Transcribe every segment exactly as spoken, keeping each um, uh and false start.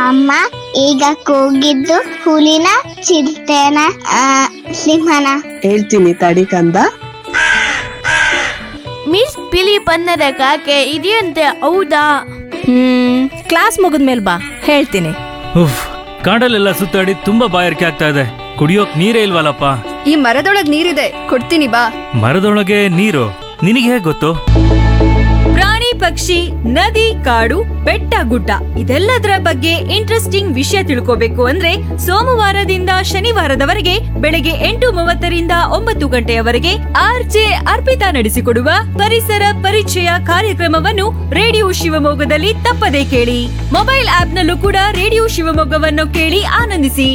ಅಮ್ಮ ಈಗ ಕೂಗಿದ್ದು ಹುಲಿನ ಚಿರತೆನ ಆ, ಸಿಂಹನ? ಹೇಳ್ತೀನಿ ತಡಿ ಕಂದ. ಮಿಸ್ ಬಿಳಿ ಬಣ್ಣದ ಕಾಗೆ ಇದೆಯಂತೆ, ಹೌದಾ? ಹ್ಮ್ ಕ್ಲಾಸ್ ಮುಗಿದ್ಮೇಲೆ ಬಾ, ಹೇಳ್ತೀನಿ. ಉಫ್, ಕಾಡಲ್ಲೆಲ್ಲ ಸುತ್ತಾಡಿ ತುಂಬಾ ಬಾಯಾರಿಕೆ ಆಗ್ತಾ ಇದೆ. ಕುಡಿಯೋಕ್ ನೀರೇ ಇಲ್ವಲ್ಲಪ್ಪ. ಈ ಮರದೊಳಗ್ ನೀರಿದೆ, ಕೊಡ್ತೀನಿ ಬಾ. ಮರದೊಳಗೆ ನೀರು ನಿನಗೆ ಹೇಗ್ ಗೊತ್ತು? ಪ್ರಾಣಿ ಪಕ್ಷಿ ನದಿ ಕಾಡು ಬೆಟ್ಟ ಗುಡ್ಡ ಇದೆಲ್ಲದರ ಬಗ್ಗೆ ಇಂಟ್ರೆಸ್ಟಿಂಗ್ ವಿಷಯ ತಿಳ್ಕೋಬೇಕು ಅಂದ್ರೆ ಸೋಮವಾರದಿಂದ ಶನಿವಾರದವರೆಗೆ ಬೆಳಗ್ಗೆ ಎಂಟು ಮೂವತ್ತರಿಂದ ಒಂಬತ್ತು ಗಂಟೆಯವರೆಗೆ ಆರ್ಜೆ ಅರ್ಪಿತಾ ನಡೆಸಿಕೊಡುವ ಪರಿಸರ ಪರಿಚಯ ಕಾರ್ಯಕ್ರಮವನ್ನು ರೇಡಿಯೋ ಶಿವಮೊಗ್ಗದಲ್ಲಿ ತಪ್ಪದೇ ಕೇಳಿ. ಮೊಬೈಲ್ ಆಪ್ ನಲ್ಲೂ ಕೂಡ ರೇಡಿಯೋ ಶಿವಮೊಗ್ಗವನ್ನು ಕೇಳಿ ಆನಂದಿಸಿ.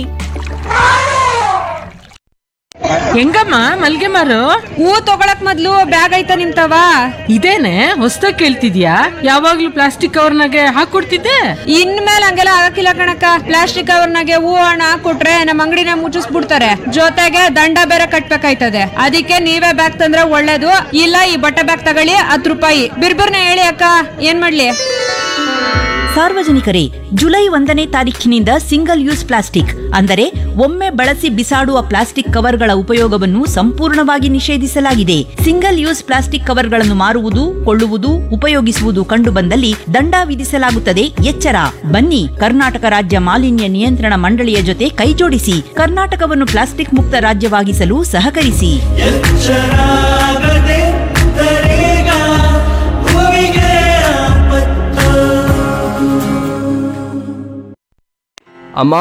ಹೆಂಗಮ್ಮ ಮಲ್ಗೆ ಮಾರು? ಹೂ ತಗೊಳಕ್ ಮೊದ್ಲು ಬ್ಯಾಗ್ ಐತ ನಿಮ್ತವ? ಇದೇನೆ ಹೊಸ್ದಾಗ್ ಕೇಳ್ತಿದ್ಯಾ? ಯಾವಾಗ್ಲೂ ಪ್ಲಾಸ್ಟಿಕ್ ಕವರ್ನಾಗೆ ಹಾಕೊಡ್ತಿದ್ದೆ. ಇನ್ಮೇಲೆ ಹಂಗೆಲ್ಲ ಆಗಕ್ಕಿಲ್ಲ ಕಣಕ್ಕ. ಪ್ಲಾಸ್ಟಿಕ್ ಕವರ್ನಾಗೆ ಹೂ ಹಣ ಹಾಕೊಟ್ರೆ ನಮ್ ಅಂಗಡಿನ ಮುಚ್ಚಿಸ್ಬಿಡ್ತಾರೆ, ಜೊತೆಗೆ ದಂಡ ಬೇರೆ ಕಟ್ಬೇಕಾಯ್ತದೆ. ಅದಕ್ಕೆ ನೀವೇ ಬ್ಯಾಗ್ ತಂದ್ರೆ ಒಳ್ಳೇದು. ಇಲ್ಲ ಈ ಬಟ್ಟೆ ಬ್ಯಾಗ್ ತಗೊಳ್ಳಿ, ಹತ್ತು ರೂಪಾಯಿ. ಬಿರ್ಬಿರ್ನ ಹೇಳಿ ಅಕ್ಕ, ಏನ್ ಮಾಡ್ಲಿ? ಸಾರ್ವಜನಿಕರೇ, ಜುಲೈ ಒಂದನೇ ತಾರೀಖಿನಿಂದ ಸಿಂಗಲ್ ಯೂಸ್ ಪ್ಲಾಸ್ಟಿಕ್ ಅಂದರೆ ಒಮ್ಮೆ ಬಳಸಿ ಬಿಸಾಡುವ ಪ್ಲಾಸ್ಟಿಕ್ ಕವರ್ಗಳ ಉಪಯೋಗವನ್ನು ಸಂಪೂರ್ಣವಾಗಿ ನಿಷೇಧಿಸಲಾಗಿದೆ. ಸಿಂಗಲ್ ಯೂಸ್ ಪ್ಲಾಸ್ಟಿಕ್ ಕವರ್ಗಳನ್ನು ಮಾರುವುದು, ಕೊಳ್ಳುವುದು, ಉಪಯೋಗಿಸುವುದು ಕಂಡುಬಂದಲ್ಲಿ ದಂಡ ವಿಧಿಸಲಾಗುತ್ತದೆ. ಎಚ್ಚರ! ಬನ್ನಿ, ಕರ್ನಾಟಕ ರಾಜ್ಯ ಮಾಲಿನ್ಯ ನಿಯಂತ್ರಣ ಮಂಡಳಿಯ ಜೊತೆ ಕೈಜೋಡಿಸಿ ಕರ್ನಾಟಕವನ್ನು ಪ್ಲಾಸ್ಟಿಕ್ ಮುಕ್ತ ರಾಜ್ಯವಾಗಿಸಲು ಸಹಕರಿಸಿ. ಅಮ್ಮ,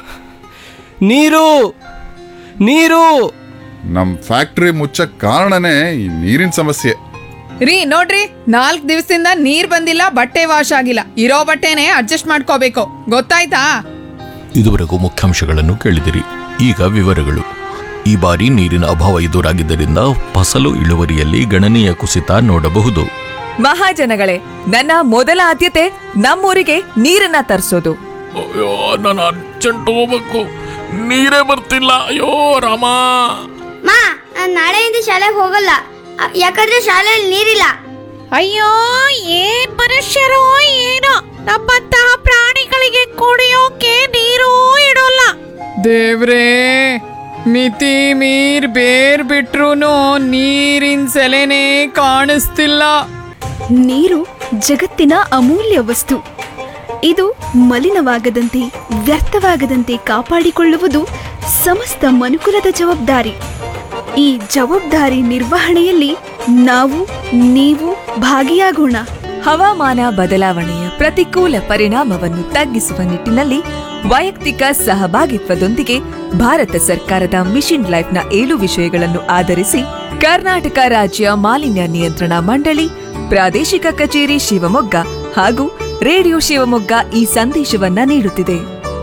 ನೀರು ನೀರು ನಮ್ ಫ್ಯಾಕ್ಟ್ರಿ ಮುಚ್ಚಕ್ ಕಾರಣನೇ ಈ ನೀರಿನ ಸಮಸ್ಯೆ. ರೀ ನೋಡ್ರಿ, ನಾಲ್ಕ್ ದಿವಸದಿಂದ ನೀರ್ ಬಂದಿಲ್ಲ, ಬಟ್ಟೆ ವಾಶ್ ಆಗಿಲ್ಲ. ಇರೋ ಬಟ್ಟೆನೆ ಅಡ್ಜಸ್ಟ್ ಮಾಡ್ಕೋಬೇಕು, ಗೊತ್ತಾಯ್ತಾ? ಇದುವರೆಗೂ ಮುಖ್ಯಾಂಶಗಳನ್ನು ಕೇಳಿದಿರಿ. ಈಗ ವಿವರಗಳು. ಈ ಬಾರಿ ನೀರಿನ ಅಭಾವ ಎದುರಾಗಿದ್ದರಿಂದ ಫಸಲು ಇಳುವರಿಯಲ್ಲಿ ಗಣನೀಯ ಕುಸಿತ ನೋಡಬಹುದು. ಮಹಾಜನಗಳೇ, ನನ್ನ ಮೊದಲ ಆದ್ಯತೆ ನಮ್ಮೂರಿಗೆ ನೀರನ್ನ ತರಿಸೋದು. ಅಯ್ಯೋ, ನಾನು ಅರ್ಜೆಂಟ್ ಹೋಗ್ಬೇಕು, ನೀರೇ ಬರ್ತಿಲ್ಲ. ಅಯ್ಯೋ ರಾಮ. ಮಾ, ನಾನ್ ನಾಳೆಯಿಂದ ಶಾಲೆಗೆ ಹೋಗಲ್ಲ, ಯಾಕಂದ್ರೆ ಶಾಲೆಯಲ್ಲಿ ನೀರಿಲ್ಲ. ಅಯ್ಯೋ, ಏನ್ ಮನುಷ್ಯರೋ ಏನೋ, ನಮ್ಮಂತಹ ಪ್ರಾಣಿಗಳಿಗೆ ಕುಡಿಯೋಕೆ ನೀರು ಇಡೋಲ್ಲ. ದೇವ್ರೇ, ಮಿತಿ ಮೀರ್ ಬೇರ್ ಬಿಟ್ರುನು ನೀರಿನ ಸೆಲೆನೇ ಕಾಣಿಸ್ತಿಲ್ಲ. ನೀರು ಜಗತ್ತಿನ ಅಮೂಲ್ಯ ವಸ್ತು. ಇದು ಮಲಿನವಾಗದಂತೆ ವ್ಯರ್ಥವಾಗದಂತೆ ಕಾಪಾಡಿಕೊಳ್ಳುವುದು ಸಮಸ್ತ ಮನುಕುಲದ ಜವಾಬ್ದಾರಿ. ಈ ಜವಾಬ್ದಾರಿ ನಿರ್ವಹಣೆಯಲ್ಲಿ ನಾವು ನೀವು ಭಾಗಿಯಾಗೋಣ. ಹವಾಮಾನ ಬದಲಾವಣೆಯ ಪ್ರತಿಕೂಲ ಪರಿಣಾಮವನ್ನು ತಗ್ಗಿಸುವ ನಿಟ್ಟಿನಲ್ಲಿ ವೈಯಕ್ತಿಕ ಸಹಭಾಗಿತ್ವದೊಂದಿಗೆ ಭಾರತ ಸರ್ಕಾರದ ಮಿಷನ್ ಲೈಫ್ನ ಏಳು ವಿಷಯಗಳನ್ನು ಆಧರಿಸಿ ಕರ್ನಾಟಕ ರಾಜ್ಯ ಮಾಲಿನ್ಯ ನಿಯಂತ್ರಣ ಮಂಡಳಿ, ಪ್ರಾದೇಶಿಕ ಕಚೇರಿ ಶಿವಮೊಗ್ಗ ಹಾಗೂ ರೇಡಿಯೋ ಶಿವಮೊಗ್ಗ ಈ ಸಂದೇಶವನ್ನ ನೀಡುತ್ತಿದೆ.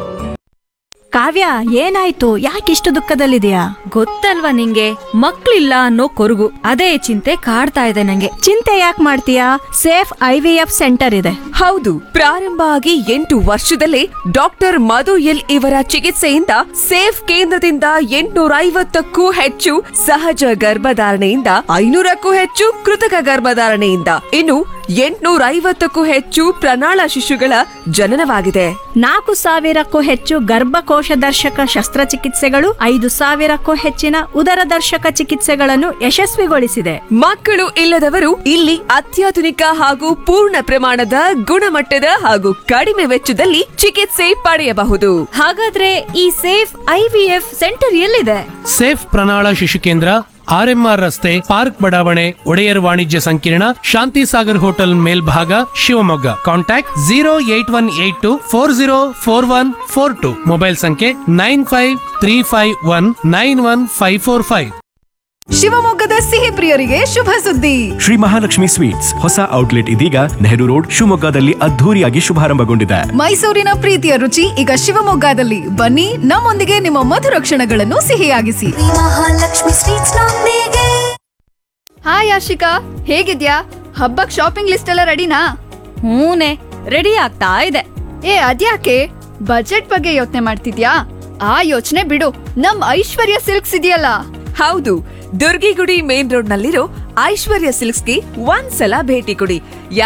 ಕಾವ್ಯ, ಏನಾಯ್ತು? ಯಾಕಿಷ್ಟು ದುಃಖದಲ್ಲಿದೆಯಾ? ಗೊತ್ತಲ್ವಾ ನಿಂಗೆ, ಮಕ್ಳಿಲ್ಲ ಅನ್ನೋ ಕೊರಗು, ಅದೇ ಚಿಂತೆ ಕಾಡ್ತಾ ಇದೆ ನಂಗೆ. ಚಿಂತೆ ಯಾಕೆ ಮಾಡ್ತೀಯಾ? Safe I V F centre ಇದೆ. ಹೌದು, ಪ್ರಾರಂಭ ಆಗಿ ಎಂಟು ವರ್ಷದಲ್ಲೇ ಡಾಕ್ಟರ್ ಮಧು ಎಲ್ ಇವರ ಚಿಕಿತ್ಸೆಯಿಂದ ಸೇಫ್ ಕೇಂದ್ರದಿಂದ ಎಂಟುನೂರ ಐವತ್ತಕ್ಕೂ ಹೆಚ್ಚು ಸಹಜ ಗರ್ಭಧಾರಣೆಯಿಂದ ಐನೂರಕ್ಕೂ ಹೆಚ್ಚು ಕೃತಕ ಗರ್ಭಧಾರಣೆಯಿಂದ ಇನ್ನು ಎಂಟುನೂರ ಐವತ್ತಕ್ಕೂ ಹೆಚ್ಚು ಪ್ರಣಾಳ ಶಿಶುಗಳ ಜನನವಾಗಿದೆ. ನಾಲ್ಕು ಸಾವಿರಕ್ಕೂ ಹೆಚ್ಚು ಗರ್ಭಕೋಶ ದರ್ಶಕ ಶಸ್ತ್ರಚಿಕಿತ್ಸೆಗಳು, ಐದು ಸಾವಿರಕ್ಕೂ ಹೆಚ್ಚಿನ ಉದರ ದರ್ಶಕ ಚಿಕಿತ್ಸೆಗಳನ್ನು ಯಶಸ್ವಿಗೊಳಿಸಿದೆ. ಮಕ್ಕಳು ಇಲ್ಲದವರು ಇಲ್ಲಿ ಅತ್ಯಾಧುನಿಕ ಹಾಗೂ ಪೂರ್ಣ ಪ್ರಮಾಣದ ಗುಣಮಟ್ಟದ ಹಾಗೂ ಕಡಿಮೆ ವೆಚ್ಚದಲ್ಲಿ ಚಿಕಿತ್ಸೆ ಪಡೆಯಬಹುದು. ಹಾಗಾದ್ರೆ ಈ ಸೇಫ್ ಐವಿಎಫ್ ಸೆಂಟರ್ ಎಲ್ಲಿದೆ? ಸೇಫ್ ಪ್ರಣಾಳ ಶಿಶು ಕೇಂದ್ರ, ಆರ್ ಎಂ ಆರ್ ರಸ್ತೆ, ಪಾರ್ಕ್ ಬಡಾವಣೆ, ಒಡೆಯರ್ ವಾಣಿಜ್ಯ ಸಂಕೀರ್ಣ, ಶಾಂತಿ ಸಾಗರ್ ಹೋಟೆಲ್ ಮೇಲ್ಭಾಗ, Shivamogga. Contact zero eight one eight to four zero four one four to. Mobile ಸಂಖ್ಯೆ nine five three five one nine one five four five. ಶಿವಮೊಗ್ಗದ ಸಿಹಿ ಪ್ರಿಯರಿಗೆ ಶುಭ ಸುದ್ದಿ. ಶ್ರೀ ಮಹಾಲಕ್ಷ್ಮಿ ಸ್ವೀಟ್ಸ್ ಹೊಸ ಔಟ್ಲೆಟ್ ಇದೀಗ ನೆಹರು ರೋಡ್ ಶಿವಮೊಗ್ಗದಲ್ಲಿ ಅದ್ಧೂರಿಯಾಗಿ ಶುಭಾರಂಭಗೊಂಡಿದೆ. ಮೈಸೂರಿನ ಪ್ರೀತಿಯ ರುಚಿ ಈಗ ಶಿವಮೊಗ್ಗದಲ್ಲಿ. ಬನ್ನಿ, ನಮ್ಮೊಂದಿಗೆ ನಿಮ್ಮ ಮಧುರ ಕ್ಷಣಗಳನ್ನು ಸಿಹಿಯಾಗಿಸಿ. ಹಾಯ್ ಆಶಿಕಾ, ಹೇಗಿದ್ಯಾ? ಹಬ್ಬಕ್ ಶಾಪಿಂಗ್ ಲಿಸ್ಟ್ ಎಲ್ಲ ರೆಡಿನಾ? ಹೂನೆ, ರೆಡಿ ಆಗ್ತಾ ಇದೆ. ಏ ಅದ್ಯಾಕೆ ಬಜೆಟ್ ಬಗ್ಗೆ ಯೋಚನೆ ಮಾಡ್ತಿದ್ಯಾ? ಆ ಯೋಚನೆ ಬಿಡು, ನಮ್ ಐಶ್ವರ್ಯ ಸಿಲ್ಕ್ಸ್ ಇದೆಯಲ್ಲ. ಹೌದು, ದುರ್ಗಿಗುಡಿ ಮೇನ್ ರೋಡ್ ನಲ್ಲಿರೋ ಐಶ್ವರ್ಯ ಸಿಲ್ಕ್ಸ್ಗೆ ಒಂದ್ಸಲ ಭೇಟಿ ಕೊಡಿ.